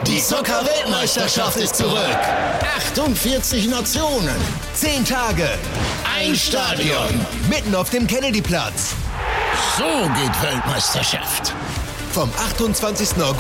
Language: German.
Die Soccer-Weltmeisterschaft ist zurück. 48 Nationen. 10 Tage. Ein Stadion. Mitten auf dem Kennedy-Platz. So geht Weltmeisterschaft. Vom 28. August